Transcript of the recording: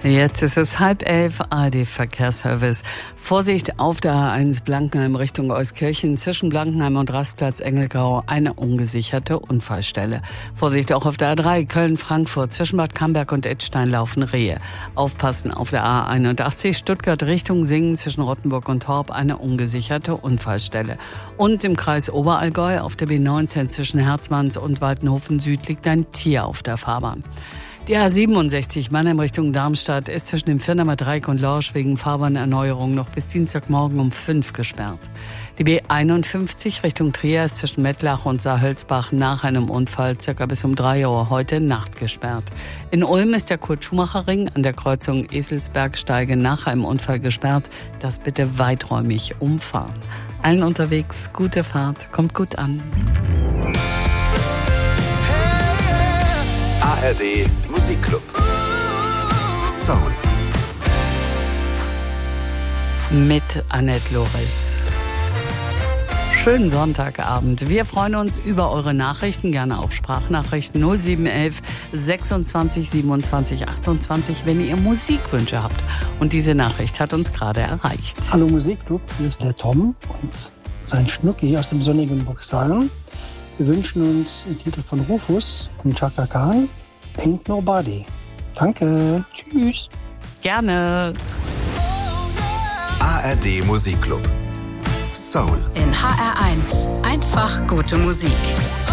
Jetzt ist es 10:30, ARD-Verkehrsservice. Vorsicht auf der A1 Blankenheim Richtung Euskirchen. Zwischen Blankenheim und Rastplatz Engelgau eine ungesicherte Unfallstelle. Vorsicht auch auf der A3 Köln-Frankfurt. Zwischen Bad Camberg und Edstein laufen Rehe. Aufpassen auf der A81 Stuttgart Richtung Singen. Zwischen Rottenburg und Horb eine ungesicherte Unfallstelle. Und im Kreis Oberallgäu auf der B19 zwischen Herzmanns und Waltenhofen Süd liegt ein Tier auf der Fahrbahn. Die A67 Mannheim Richtung Darmstadt ist zwischen dem Firnamer Dreieck und Lorsch wegen Fahrbahnerneuerung noch bis Dienstagmorgen um 5 gesperrt. Die B51 Richtung Trier ist zwischen Mettlach und Saarhölzbach nach einem Unfall circa bis um 3 Uhr heute Nacht gesperrt. In Ulm ist der Kurt-Schumacher-Ring an der Kreuzung Eselsbergsteige nach einem Unfall gesperrt. Das bitte weiträumig umfahren. Allen unterwegs gute Fahrt, kommt gut an. ARD Musikclub. Soul. Mit Annette Loris. Schönen Sonntagabend. Wir freuen uns über eure Nachrichten, gerne auch Sprachnachrichten 0711 26 27 28, wenn ihr Musikwünsche habt. Und diese Nachricht hat uns gerade erreicht. Hallo Musikclub, hier ist der Tom und sein Schnucki aus dem sonnigen Burgsalm. Wir wünschen uns den Titel von Rufus und Chaka Khan, Ain't Nobody. Danke, tschüss. Gerne. ARD Musikclub. Soul. In HR1 einfach gute Musik.